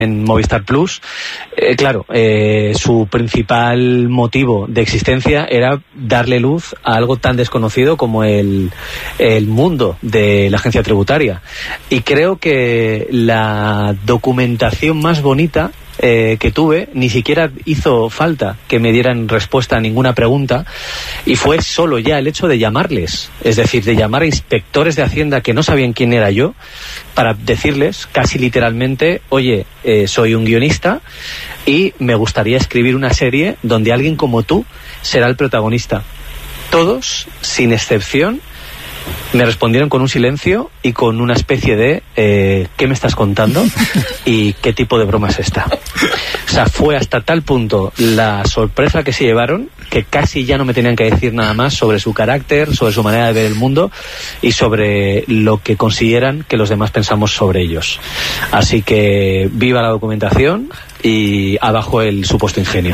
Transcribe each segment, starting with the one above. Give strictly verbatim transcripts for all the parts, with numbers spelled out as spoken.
en Movistar Plus, eh, claro, eh, su principal motivo de existencia era darle luz a algo tan desconocido como el, el mundo de la agencia tributaria. Y creo que la documentación más bonita Eh, que tuve, ni siquiera hizo falta que me dieran respuesta a ninguna pregunta, y fue solo ya el hecho de llamarles, es decir, de llamar a inspectores de Hacienda que no sabían quién era yo, para decirles casi literalmente, oye, eh, soy un guionista y me gustaría escribir una serie donde alguien como tú será el protagonista. Todos, sin excepción, me respondieron con un silencio y con una especie de eh, ¿qué me estás contando? ¿Y qué tipo de broma es esta? O sea, fue hasta tal punto la sorpresa que se llevaron que casi ya no me tenían que decir nada más sobre su carácter, sobre su manera de ver el mundo y sobre lo que consideran que los demás pensamos sobre ellos. Así que viva la documentación y abajo el supuesto ingenio.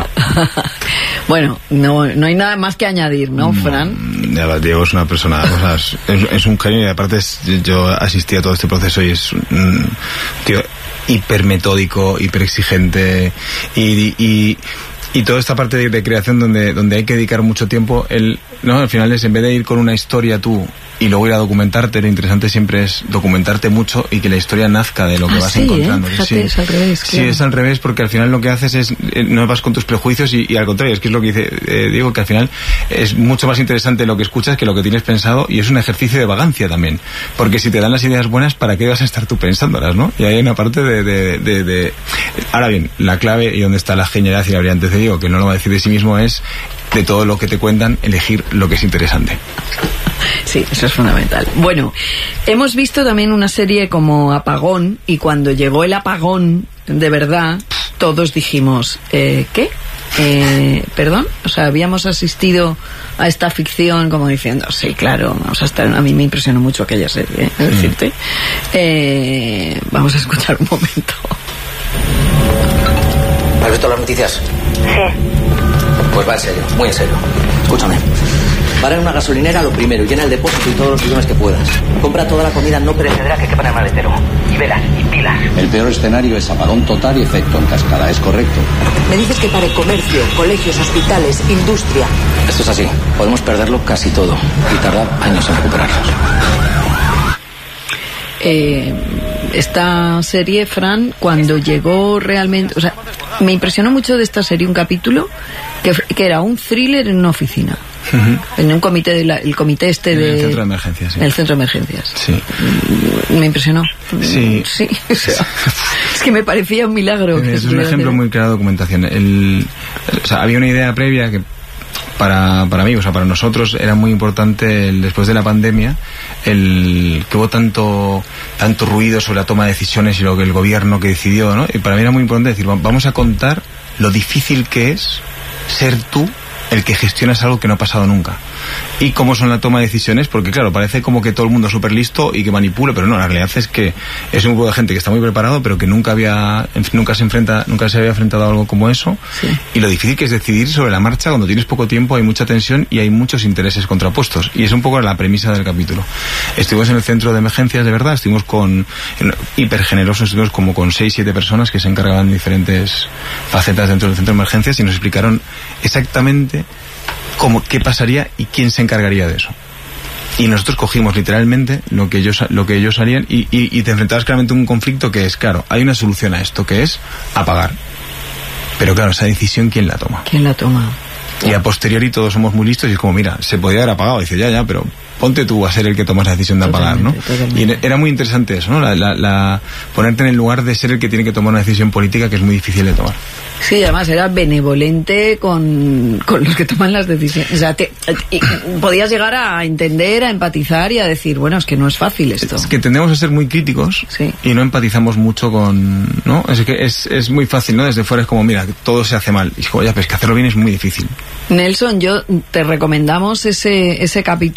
Bueno, no, no hay nada más que añadir, ¿no, Fran? No, Diego es una persona, o sea, es, es un genio, y aparte es, yo asistí a todo este proceso y es un tío hiper metódico, hiper exigente, y, y, y toda esta parte de, de creación donde, donde hay que dedicar mucho tiempo, él, no, al final es, en vez de ir con una historia tú y luego ir a documentarte, lo interesante siempre es documentarte mucho y que la historia nazca de lo que ah, vas sí, encontrando. ¿eh? Fíjate, sí, es al revés. Sí, claro. es al revés, porque al final lo que haces es, eh, no vas con tus prejuicios y, y al contrario, es que es lo que dice eh, Diego, que al final es mucho más interesante lo que escuchas que lo que tienes pensado, y es un ejercicio de vagancia también, porque si te dan las ideas buenas, ¿para qué vas a estar tú pensándolas, no? Y hay una parte de... de, de, de... Ahora bien, la clave y donde está la genialidad y la brillantez de Diego, que no lo va a decir de sí mismo, es de todo lo que te cuentan, elegir lo que es interesante. Sí, eso es fundamental. Bueno, hemos visto también una serie como Apagón, y cuando llegó el apagón, de verdad, todos dijimos, eh, ¿qué? Eh, ¿Perdón? O sea, habíamos asistido a esta ficción como diciendo, sí, claro, vamos a estar... A mí me impresionó mucho aquella serie, ¿eh? Es decirte. Eh, vamos a escuchar un momento. ¿Has visto las noticias? Sí. Pues va en serio, muy en serio. Escúchame. Para en una gasolinera lo primero, llena el depósito y todos los bidones que puedas. Compra toda la comida no perecedera que quepa en el maletero. Y velas, y pilas. El peor escenario es apagón total y efecto en cascada, ¿es correcto? Me dices que para comercio, colegios, hospitales, industria. Esto es así. Podemos perderlo casi todo y tardar años en recuperarnos. Eh, esta serie, Fran, cuando llegó realmente... O sea, me impresionó mucho de esta serie un capítulo que, que era un thriller en una oficina. Uh-huh. En un comité, de la, el comité este de... El centro de emergencias, sí. El centro de emergencias. Sí. Me impresionó. Sí. Sí. O sea, es que me parecía un milagro. Es un ejemplo muy claro de documentación. El, o sea, había una idea previa que para, para mí, o sea, para nosotros era muy importante el, después de la pandemia, el que hubo tanto, tanto ruido sobre la toma de decisiones y lo que el gobierno que decidió, ¿no? Y para mí era muy importante decir, vamos a contar lo difícil que es ser tú el que gestionas algo que no ha pasado nunca. Y cómo son la toma de decisiones, porque claro, parece como que todo el mundo es súper listo y que manipula, pero no, la realidad es que es un grupo de gente que está muy preparado, pero que nunca había, nunca se enfrenta, nunca se había enfrentado a algo como eso. Sí. Y lo difícil que es decidir sobre la marcha cuando tienes poco tiempo, hay mucha tensión y hay muchos intereses contrapuestos. Y es un poco la premisa del capítulo. Estuvimos en el centro de emergencias, de verdad, estuvimos con, hiper generosos, estuvimos como con seis, siete personas que se encargaban de diferentes facetas dentro del centro de emergencias y nos explicaron exactamente cómo, qué pasaría y quién se encargaría de eso. Y nosotros cogimos literalmente lo que ellos, lo que ellos harían y, y, y te enfrentabas claramente a un conflicto que es, claro, hay una solución a esto, que es apagar. Pero claro, esa decisión, ¿quién la toma? ¿Quién la toma? Y a posteriori todos somos muy listos y es como, mira, se podía haber apagado. Y dice, ya, ya, pero ponte tú a ser el que tomas la decisión de apagar, ¿no? Totalmente. Y era muy interesante eso, ¿no? La, la, la, ponerte en el lugar de ser el que tiene que tomar una decisión política que es muy difícil de tomar. Sí, además era benevolente con, con los que toman las decisiones. O sea, te, te, podías llegar a entender, a empatizar y a decir, bueno, es que no es fácil esto. Es que tendemos a ser muy críticos, sí, y no empatizamos mucho con, ¿no? Es que es, es muy fácil, ¿no? Desde fuera es como, mira, todo se hace mal. Y digo, ya, pero es que hacerlo bien es muy difícil. Nelson, yo te recomendamos ese, ese capítulo que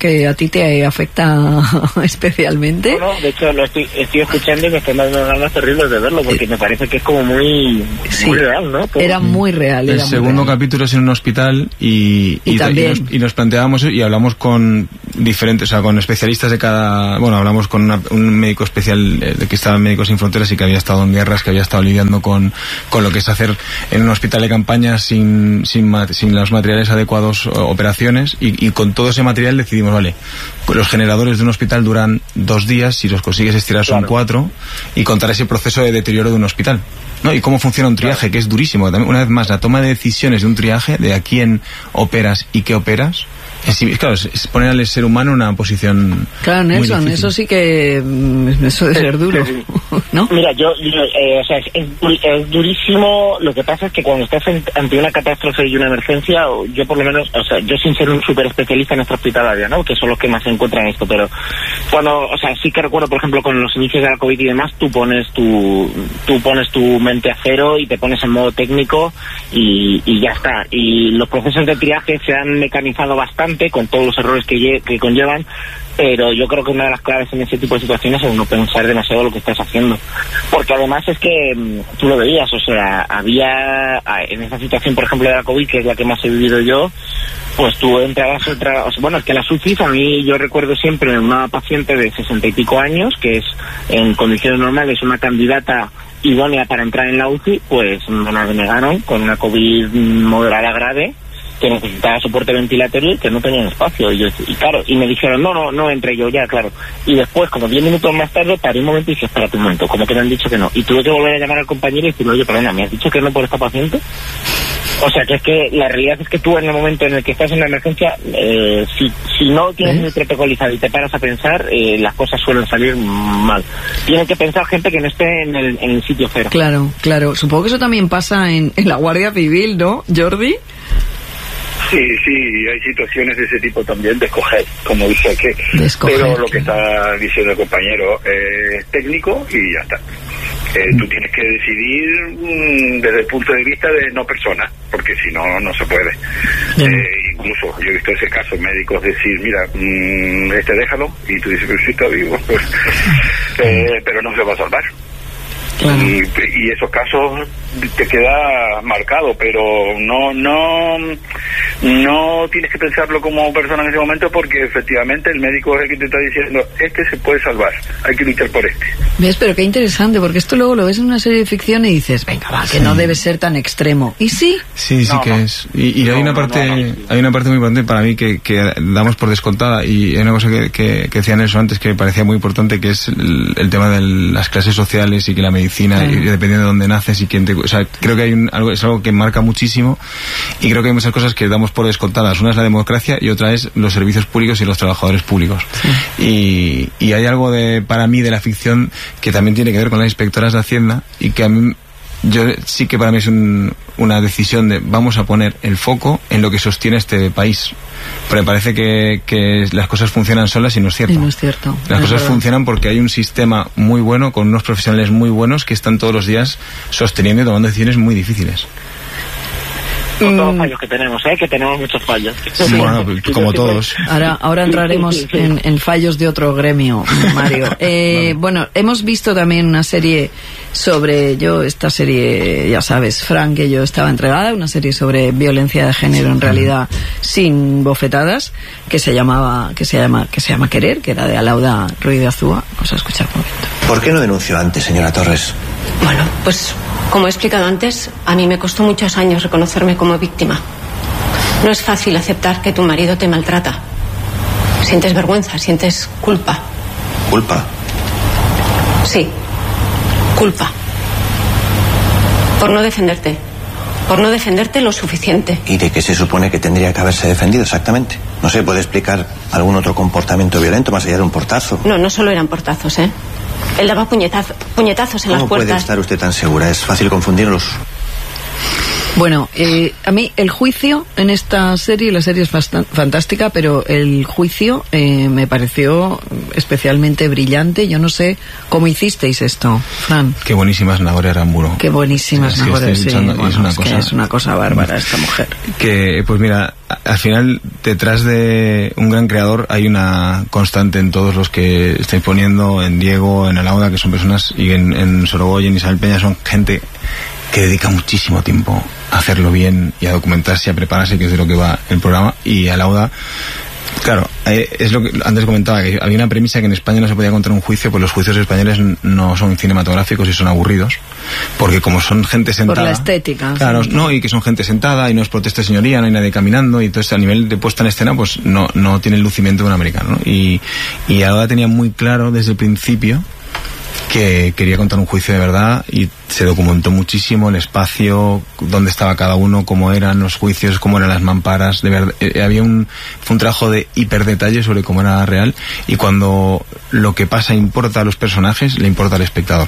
que a ti te afecta especialmente. No, no, de hecho lo estoy, estoy escuchando y me están dando ganas terribles de verlo, porque me parece que es como muy, sí, muy real, ¿no? Todo. Era muy real. El era segundo muy real. capítulo es en un hospital y, y, y, también. y, nos, y nos planteábamos y hablamos con diferentes, o sea, con especialistas de cada... Bueno, hablamos con una, un médico especial de que estaba en Médicos Sin Fronteras y que había estado en guerras, que había estado lidiando con, con lo que es hacer en un hospital de campaña sin, sin, sin los materiales adecuados operaciones, y, y con todo ese material decidimos, vale, los generadores de un hospital duran dos días, si los consigues estirar son claro. cuatro, y contar ese proceso de deterioro de un hospital, ¿no? Y cómo funciona un triaje, claro. que es durísimo. También, una vez más, la toma de decisiones de un triaje, de a quién operas y qué operas, es, claro, es poner al ser humano en una posición. Claro, Nelson, eso sí que eso debe ser duro, ¿no? Mira, yo, yo eh, o sea, es, es, es durísimo. Lo que pasa es que cuando estás en, ante una catástrofe y una emergencia, yo por lo menos, o sea, yo sin ser un súper especialista en extrahospitalaria, ¿no? Que son los que más se encuentran esto, pero cuando, o sea, sí que recuerdo, por ejemplo, con los inicios de la COVID y demás, tú pones tu, tú pones tu mente a cero y te pones en modo técnico y, y ya está. Y los procesos de triaje se han mecanizado bastante, con todos los errores que, lle- que conllevan, pero yo creo que una de las claves en ese tipo de situaciones es no pensar demasiado lo que estás haciendo, porque además es que tú lo veías, o sea, había en esa situación, por ejemplo, de la COVID, que es la que más he vivido yo, pues tú entrabas otra, o sea, bueno, es que las U C Is, a mí yo recuerdo siempre una paciente de sesenta y pico años, que es en condiciones normales una candidata idónea para entrar en la U C I, pues me la denegaron con una COVID moderada grave, que necesitaba soporte ventilatorio y que no tenían espacio. Y, yo, y claro, y me dijeron, no, no, no entre yo ya, claro. Y después, como diez minutos más tarde, paré un momento y dije, espérate un momento, como que me han dicho que no. Y tuve que volver a llamar al compañero y decirle, oye, perdona, ¿me has dicho que no por esta paciente? O sea, que es que la realidad es que tú en el momento en el que estás en la emergencia, eh, si, si no tienes el protocolizado y te paras a pensar, eh, las cosas suelen salir mal. Tiene que pensar gente que no esté en el, en el sitio cero. Claro, claro. Supongo que eso también pasa en, en la Guardia Civil, ¿no, Jordi? Sí, sí, hay situaciones de ese tipo también, de escoger, como dice que, escoger, pero lo que está diciendo el compañero es técnico y ya está. Eh, tú tienes que decidir mmm, desde el punto de vista de no persona, porque si no, no se puede. Eh, incluso yo he visto ese caso, médicos decir, mira, mmm, este déjalo, y tú dices, pero si está vivo, pues, eh, pero no se va a salvar. Claro. Y, y esos casos te queda marcado, pero no no no tienes que pensarlo como persona en ese momento, porque efectivamente el médico es el que te está diciendo, este se puede salvar, hay que luchar por este. ¿Ves? Pero qué interesante, porque esto luego lo ves en una serie de ficción y dices, venga, va, que sí. no debe ser tan extremo. ¿Y sí? Sí, sí no, que no. es. Y, y no, hay una no, parte no, no, no. hay una parte muy importante para mí que, que damos por descontada, y hay una cosa que, que, que decía Nelson antes que me parecía muy importante, que es el, el tema de las clases sociales y que la medicina, y dependiendo de dónde naces y quién te... O sea, creo que hay un, algo, es algo que marca muchísimo, y creo que hay muchas cosas que damos por descontadas. Una es la democracia y otra es los servicios públicos y los trabajadores públicos. Sí. Y, y hay algo de, para mí, de la ficción que también tiene que ver con las inspectoras de Hacienda, y que a mí... Yo sí que para mí es un, una decisión de vamos a poner el foco en lo que sostiene este país. Pero me parece que, que las cosas funcionan solas y no es cierto. Y no es cierto. Las es cosas verdad. funcionan porque hay un sistema muy bueno, con unos profesionales muy buenos que están todos los días sosteniendo y tomando decisiones muy difíciles. Con todos los fallos que tenemos, ¿eh? Que tenemos muchos fallos. Sí. Bueno, como todos. Ahora, ahora entraremos en, en fallos de otro gremio, Mario. Eh, bueno, hemos visto también una serie sobre, yo, esta serie, ya sabes, Frank, que yo estaba entregada, una serie sobre violencia de género, en realidad sin bofetadas, que se llamaba, que se llama, que se llama Querer, que era de Alauda Ruiz de Azúa. Vamos a escuchar un momento. ¿Por qué no denunció antes, señora Torres? Bueno, pues como he explicado antes, a mí me costó muchos años reconocerme como víctima. No es fácil aceptar que tu marido te maltrata. Sientes vergüenza, sientes culpa. ¿Culpa? Sí, culpa. Por no defenderte. Por no defenderte lo suficiente. ¿Y de qué se supone que tendría que haberse defendido exactamente? No sé, ¿puede explicar algún otro comportamiento violento más allá de un portazo? No, no solo eran portazos, ¿eh? Él daba puñetazo, puñetazos en las puertas. ¿Cómo puede estar usted tan segura? Es fácil confundirlos. Bueno, eh, a mí el juicio en esta serie, la serie es bastan- fantástica, pero el juicio eh, me pareció especialmente brillante. Yo no sé cómo hicisteis esto, Fran. Qué buenísima es Nagore Aramburu. Qué buenísima es Sí, Nagore, estoy sí. luchando, y Bueno, es una es que cosa- es una cosa bárbara esta mujer. Que, pues mira, a- al final, detrás de un gran creador hay una constante en todos los que estáis poniendo, en Diego, en Alauda, que son personas, y en, en Sorogoyen, Isabel Peña, son gente que dedica muchísimo tiempo a hacerlo bien y a documentarse, a prepararse, que es de lo que va el programa. Y Alauda, claro, eh, es lo que antes comentaba, que había una premisa que en España no se podía contar un juicio, pues los juicios españoles n- no son cinematográficos y son aburridos, porque como son gente sentada... Por la estética. Claro, sí. no, y que son gente sentada y no es protesta de señoría, no hay nadie caminando, y entonces a nivel de puesta en escena pues no, no tiene el lucimiento de un americano, ¿no? Y, y Alauda tenía muy claro desde el principio que quería contar un juicio de verdad, y se documentó muchísimo el espacio, dónde estaba cada uno, cómo eran los juicios, cómo eran las mamparas, de verdad, eh, había un, fue un trabajo de hiperdetalle sobre cómo era real, y cuando lo que pasa importa a los personajes, le importa al espectador.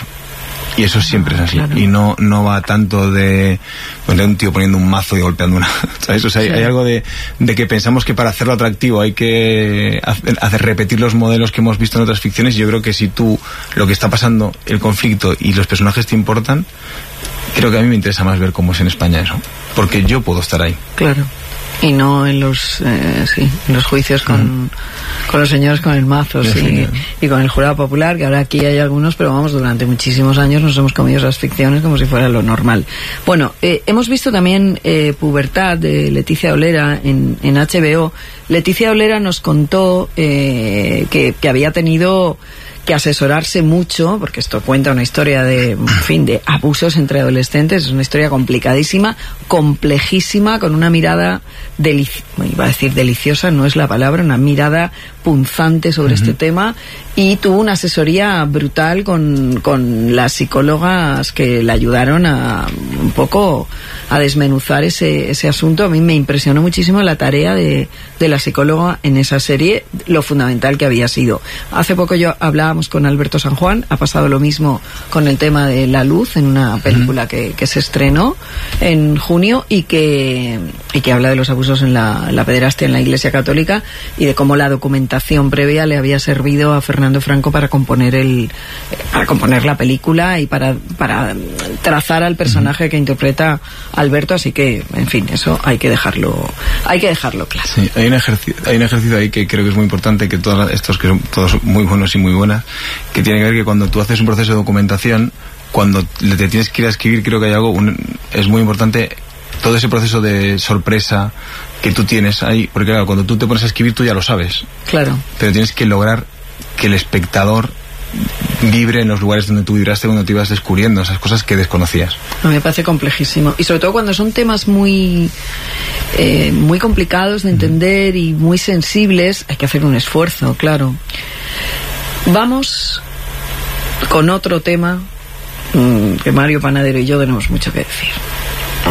Y eso siempre es así. Claro. Y no no va tanto de, pues, de un tío poniendo un mazo y golpeando una... ¿Sabes? O sea, hay, Sí. hay algo de, de que pensamos que para hacerlo atractivo hay que hacer, hacer repetir los modelos que hemos visto en otras ficciones. Y yo creo que si tú, lo que está pasando, el conflicto y los personajes te importan, creo que a mí me interesa más ver cómo es en España eso. Porque yo puedo estar ahí. Claro. Y no en los eh, sí, en los juicios con, mm. con los señores con el mazo, sí, y con el jurado popular, que ahora aquí hay algunos, pero vamos, durante muchísimos años nos hemos comido esas ficciones como si fuera lo normal. Bueno, eh, hemos visto también eh, Pubertad de Leticia Olera en, en H B O. Leticia Olera nos contó eh, que, que había tenido que asesorarse mucho, porque esto cuenta una historia de, en fin, de abusos entre adolescentes, es una historia complicadísima, complejísima, con una mirada delici- iba a decir deliciosa, no es la palabra, una mirada punzante sobre uh-huh. este tema, y tuvo una asesoría brutal con, con las psicólogas que le ayudaron a un poco a desmenuzar ese, ese asunto. A mí me impresionó muchísimo la tarea de, de la psicóloga en esa serie, lo fundamental que había sido. Hace poco yo hablábamos con Alberto San Juan, ha pasado lo mismo con el tema de La Luz, en una película uh-huh. que, que se estrenó en junio y que, y que habla de los abusos en la, la pederastia en la Iglesia Católica, y de cómo la documentación previa le había servido a Fernando Franco para componer el para componer la película y para, para trazar al personaje uh-huh. que interpreta Alberto. Así que, en fin, eso hay que dejarlo hay que dejarlo claro. Sí, hay un ejercicio, hay un ejercicio ahí que creo que es muy importante, que todos estos, que son todos muy buenos y muy buenas, que tiene que ver que cuando tú haces un proceso de documentación, cuando te tienes que ir a escribir, creo que hay algo, un, es muy importante todo ese proceso de sorpresa que tú tienes ahí, porque claro, cuando tú te pones a escribir tú ya lo sabes. Claro. Pero tienes que lograr que el espectador vibre en los lugares donde tú vibraste, donde tú ibas descubriendo esas cosas que desconocías. A mí me parece complejísimo, y sobre todo cuando son temas muy eh, muy complicados de entender y muy sensibles, hay que hacer un esfuerzo, claro. Vamos con otro tema mmm, que Mario Panadero y yo tenemos mucho que decir.